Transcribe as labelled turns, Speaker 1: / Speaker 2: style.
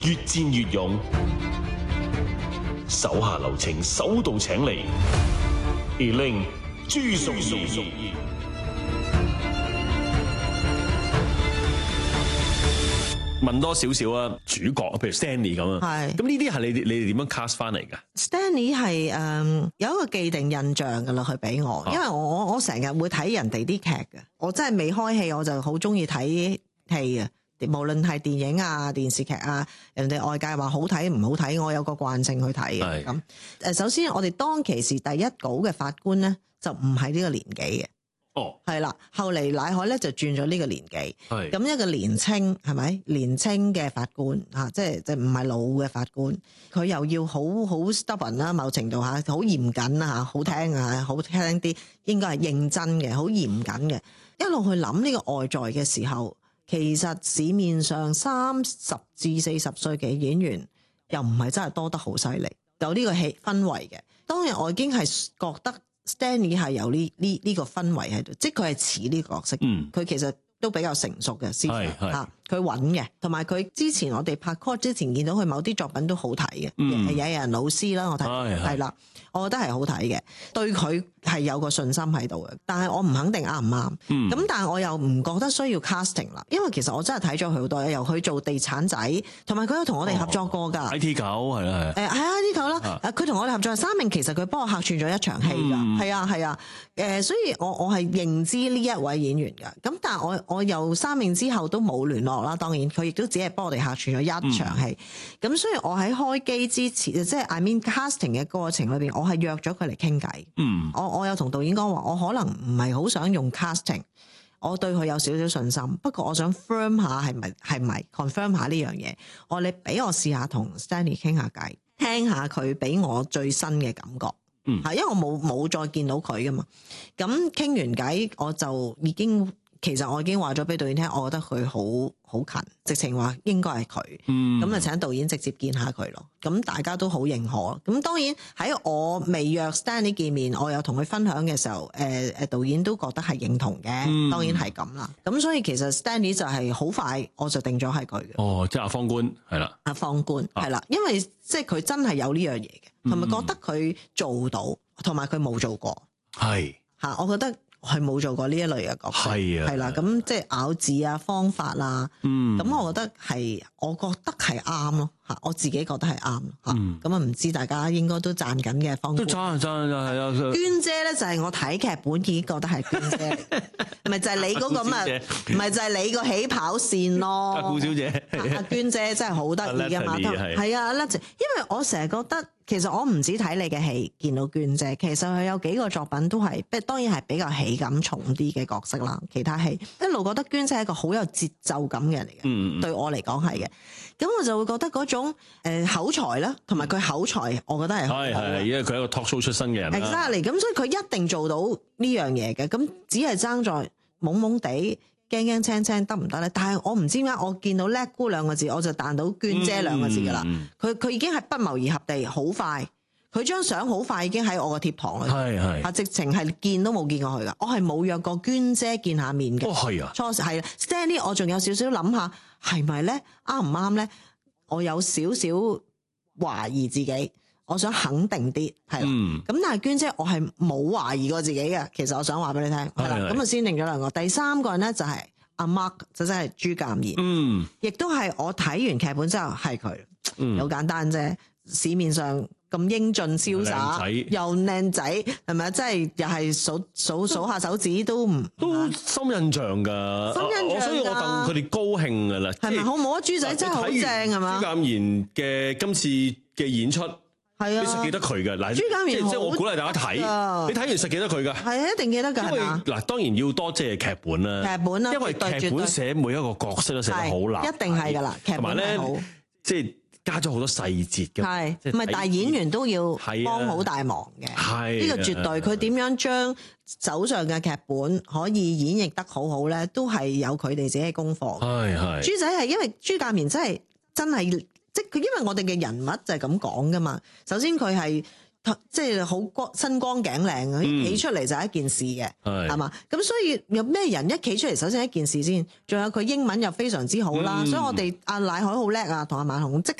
Speaker 1: 越戰越勇，手下留情，手到請嚟。Elaine 朱淑儀。問多少少啊，主角譬如 Stanley 咁啊，
Speaker 2: 係
Speaker 1: 咁呢啲係你哋點樣 cast 翻嚟㗎？
Speaker 2: Stanley 係有一個既定印象㗎啦，佢俾我，因為我成日會睇人哋啲劇嘅，我真係未開戲我就好中意睇戲啊，無論係電影啊、電視劇啊，人哋外界話好睇唔好睇，我有個慣性去睇嘅。咁首先我哋當其時第一稿嘅法官咧，就唔係呢個年紀嘅。
Speaker 1: 哦，
Speaker 2: 係啦，後嚟乃海咧就轉咗呢個年紀，
Speaker 1: 係
Speaker 2: 咁一個年青係咪年青嘅法官啊，即係唔係老嘅法官，佢又要好 stubborn 啦，某程度下好嚴謹啦嚇，好聽啊，好聽啲，應該係認真嘅，好嚴謹嘅，一路去諗呢個外在嘅時候，其實市面上30至40歲嘅演員又唔係真係多得好犀利，有呢個氣氛圍嘅。當日我已經係覺得。Stanley 係有呢個氛圍喺度，即係佢係似呢個角色，佢其實都比較成熟嘅思想嚇，佢穩嘅，同埋佢之前我哋拍 Court 之前見到佢某啲作品都好睇嘅，係有人老師啦，我睇係啦，我覺得係好睇嘅，對佢係有個信心喺度嘅，但係我唔肯定啱唔啱，咁但係我又唔覺得需要 casting 啦，因為其實我真係睇咗佢好多，由佢做地產仔，同埋佢有同我哋合作過㗎
Speaker 1: IT 狗係啦係，
Speaker 2: 係IT 狗啦，佢同我哋合作三名，其實佢幫我客串咗一場戲㗎，係啊，所以我係認知呢一位演員㗎，咁但係我由三名之後都冇聯絡啦，當然佢亦都只係幫我哋客串咗一場戲，咁所以我喺開機之前，即係 I mean casting 嘅過程裏邊，我係約咗佢嚟傾偈，我有同導演講話，我可能唔係好想用 casting， 我對佢有少少信心，不過我想 firm 下係咪 confirm 下呢樣嘢，你俾我試下同 Stanley 傾下偈，聽下佢俾我最新嘅感覺。因為我冇再見到佢噶嘛，咁傾完偈我就其實我已經話咗俾導演聽，我覺得佢好近，直情話應該係佢，咁啊請導演直接見下佢咯。咁大家都好認可。咁當然喺我未約 Stanley 見面，我有同佢分享嘅時候，導演都覺得係認同嘅，當然係咁啦。咁所以其實 Stanley 就係好快我就定咗係佢嘅。
Speaker 1: 哦，即係阿方官係啦，
Speaker 2: 阿方官係啦，因為即係佢真係有呢樣嘢嘅，同埋覺得佢做到，同埋佢冇做過，
Speaker 1: 係
Speaker 2: 嚇，我覺得。係冇做過呢一類嘅角色，係啦，咁即係咬字啊、方法啊，咁我覺得係啱咯嚇，我自己覺得係啱嚇，咁啊唔知大家應該都讚緊嘅方官，
Speaker 1: 都讚係啊！
Speaker 2: 娟姐咧就係我睇劇本已經覺得係娟姐嚟，咪就係你嗰個乜，咪就係你個起跑線咯。
Speaker 1: 阿顧小姐，
Speaker 2: 阿娟姐真係好得意嘅嘛，係啊，因為我成日覺得。其實我唔止睇你嘅戲見到娟姐，其實佢有幾個作品都係，當然係比較喜感重啲嘅角色啦。其他戲一路覺得娟姐係一個好有節奏感嘅人嚟嘅，對我嚟講係嘅。咁我就會覺得嗰種口才啦，同埋佢口才，我覺得係
Speaker 1: 係，因為佢係一個 talk show 出身嘅人。
Speaker 2: Exactly，咁所以佢一定做到呢樣嘢嘅。咁只係爭在懵懵地。驚驚青青得唔得咧？但係我唔知點解，我見到叻姑兩個字，我就彈到娟姐兩個字噶啦。佢已經係不謀而合地好快，佢張相好快已經喺我個貼堂啦。係直情係見都冇見過佢噶，我係冇約過娟姐見下面嘅。
Speaker 1: 哦，係啊，
Speaker 2: 初時係 Stanley， 我仲有少少諗下係咪咧，啱唔啱咧？我有少少懷疑自己。我想肯定啲，係啦。咁但係娟姐，我係冇懷疑過自己嘅。其實我想話俾你聽，係啦。咁啊先定咗兩個，第三個人咧就係阿 Mark，就真係朱鑑賢。亦都係我睇完劇本之後係佢。好簡單啫。市面上咁英俊瀟灑，又靚仔，係咪啊？真係又係數下手指都
Speaker 1: 深印象㗎。所以我戥佢哋高興㗎啦。
Speaker 2: 係咪好唔好啊？朱仔真係好正係嘛？
Speaker 1: 朱鑑賢嘅今次嘅演出。係啊，你實記得佢嘅嗱，
Speaker 2: 朱鑑賢
Speaker 1: 即係我鼓勵大家睇，你睇完實記得佢㗎。係
Speaker 2: 啊，一定記得㗎。因為
Speaker 1: 嗱，當然要多謝劇本啦。劇本啦，因為劇本寫每一個角色都寫得好難，
Speaker 2: 一定係㗎啦。劇本係好，同埋咧，
Speaker 1: 即係加咗好多細節嘅。
Speaker 2: 係，唔係但係演員都要幫好大忙嘅。係呢個絕對，佢點樣將手上嘅劇本可以演繹得好好咧，都係有佢哋自己嘅功課。係朱仔係因為朱鑑賢真係。即係佢，因為我哋嘅人物就係咁講噶嘛。首先佢係即係好身光頸靚嘅，企出嚟就係一件事嘅，係嘛？咁所以有咩人一企出嚟，首先一件事先，仲有佢英文又非常之好啦，所以我哋阿乃海好叻啊，同阿萬紅即